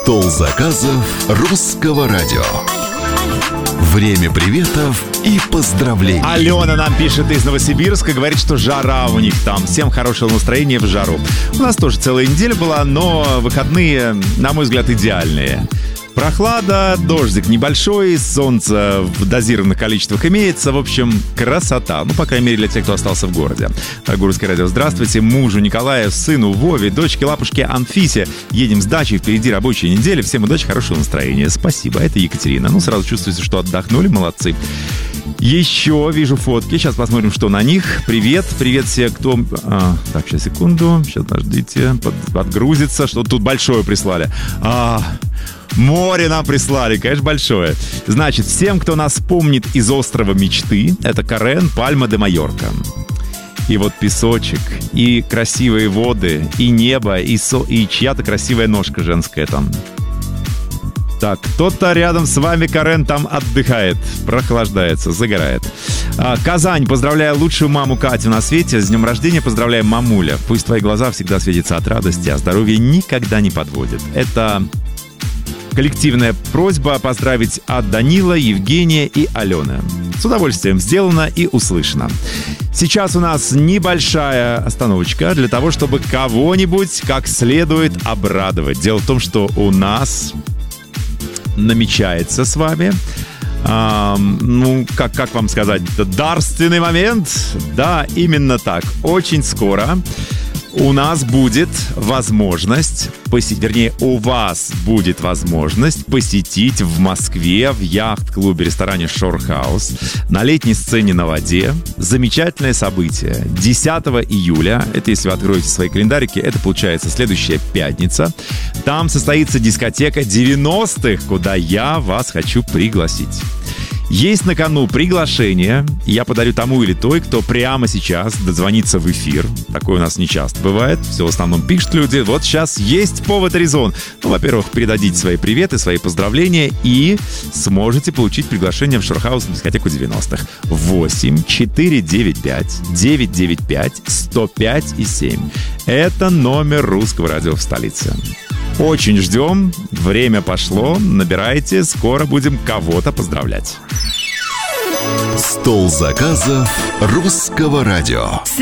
Стол заказов русского радио. Время приветов и поздравлений. Алена нам пишет из Новосибирска, говорит, что жара у них там. Всем хорошего настроения в жару. У нас тоже целая неделя была, но выходные, на мой взгляд, идеальные. Прохлада, дождик небольшой, солнце в дозированных количествах имеется. В общем, красота. Ну, по крайней мере, для тех, кто остался в городе. Русское радио, здравствуйте. Мужу Николаю, сыну Вове, дочке Лапушке Анфисе. Едем с дачи, впереди рабочая неделя. Всем удачи, хорошего настроения. Спасибо. Это Екатерина. Ну, сразу чувствуется, что отдохнули. Молодцы. Еще вижу фотки. Сейчас посмотрим, что на них. Привет. Привет все, кто... Так, сейчас, секунду. Сейчас, подождите. Подгрузится. Что тут большое прислали. Море нам прислали, конечно, большое. Значит, всем, кто нас помнит из острова мечты, это Карен, Пальма де Майорка. И вот песочек, и красивые воды, и небо, и чья-то красивая ножка женская там. Так, кто-то рядом с вами, Карен, там отдыхает, прохлаждается, загорает. Казань, поздравляю лучшую маму Катю на свете. С днем рождения поздравляем, мамуля. Пусть твои глаза всегда светятся от радости, а здоровье никогда не подводит. Это... коллективная просьба поздравить от Данила, Евгения и Алены. С удовольствием сделано и услышано. Сейчас у нас небольшая остановочка для того, чтобы кого-нибудь как следует обрадовать. Дело в том, что у нас намечается с вами, как вам сказать, дарственный момент. Да, именно так. Очень скоро у нас будет возможность у вас будет возможность посетить в Москве в яхт-клубе-ресторане Шорхаус на летней сцене на воде замечательное событие. 10 июля, это если вы откроете свои календарики, это получается следующая пятница. Там состоится дискотека 90-х, куда я вас хочу пригласить. Есть на кону приглашение. Я подарю тому или той, кто прямо сейчас дозвонится в эфир. Такое у нас не часто бывает. Все в основном пишут люди. Вот сейчас есть повод и резон. Ну, во-первых, передадите свои приветы, свои поздравления и сможете получить приглашение в Шорхаус на дискотеку 90-х. 8-495-995-105-7. Это номер русского радио в столице. Очень ждем. Время пошло. Набирайте. Скоро будем кого-то поздравлять. Стол заказов русского радио.